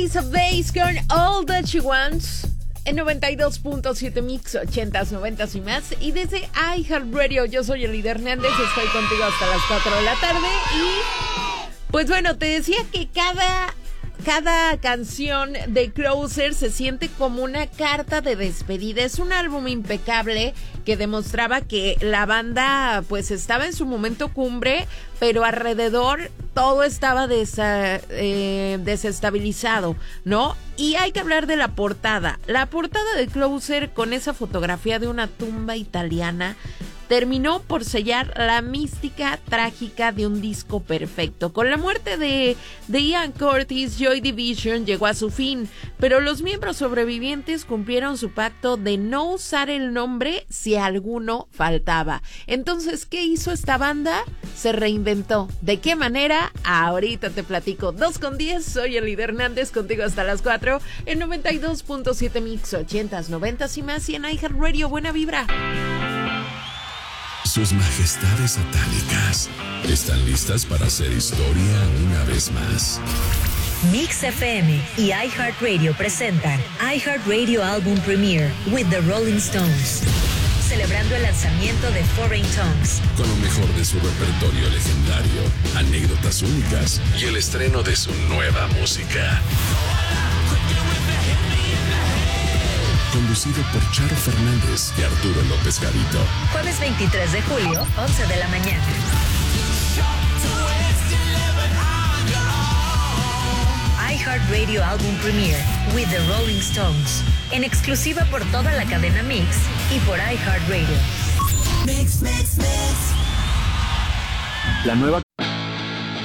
Ace of Base con All That She Wants en 92.7 Mix, 80s, 90s y más. Y desde iHeartRadio, yo soy Elida Hernández, estoy contigo hasta las 4 de la tarde. Y pues bueno, te decía que cada canción de Closer se siente como una carta de despedida. Es un álbum impecable que demostraba que la banda pues estaba en su momento cumbre, pero alrededor todo estaba desestabilizado, ¿no? Y hay que hablar de la portada. La portada de Closer, con esa fotografía de una tumba italiana, terminó por sellar la mística trágica de un disco perfecto. Con la muerte de Ian Curtis, Joy Division llegó a su fin, pero los miembros sobrevivientes cumplieron su pacto de no usar el nombre si alguno faltaba. Entonces, ¿qué hizo esta banda? Se reinventó. ¿De qué manera? Ahorita te platico. 2:10, soy Elida Hernández, contigo hasta las 4 en 92.7 Mix, 80s, 90s y más, y en iHeartRadio. Buena vibra. Sus majestades satánicas están listas para hacer historia una vez más. Mix FM y iHeartRadio presentan iHeartRadio Album Premiere with the Rolling Stones, celebrando el lanzamiento de Foreign Tongues, con lo mejor de su repertorio legendario, anécdotas únicas y el estreno de su nueva música. Conducido por Charo Fernández y Arturo López Gavito. Jueves 23 de julio, 11 de la mañana. iHeartRadio Album Premiere with the Rolling Stones, en exclusiva por toda la cadena Mix y por iHeartRadio. Mix, mix, mix. La nueva